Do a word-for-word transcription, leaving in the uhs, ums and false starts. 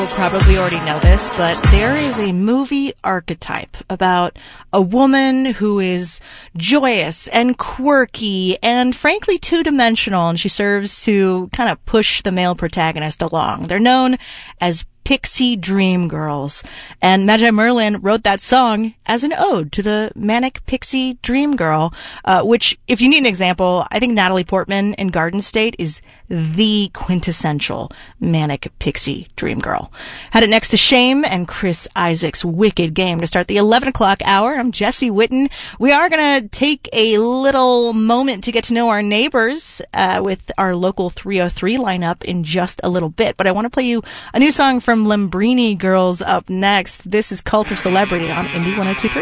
Probably already know this, but there is a movie archetype about a woman who is joyous and quirky and frankly two-dimensional, and she serves to kind of push the male protagonist along. They're known as Pixie Dream Girls, and Magi Merlin wrote that song as an ode to the manic pixie dream girl, uh, which, if you need an example, I think Natalie Portman in Garden State is the quintessential manic pixie dream girl. Had it next to Shame and Chris Isaak's Wicked Game to start the eleven o'clock hour. I'm Jesse Witten. We are going to take a little moment to get to know our neighbors uh, with our local three oh three lineup in just a little bit, but I want to play you a new song from Lambrini Girls up next. This is Cult of Celebrity on Indie one oh two point three.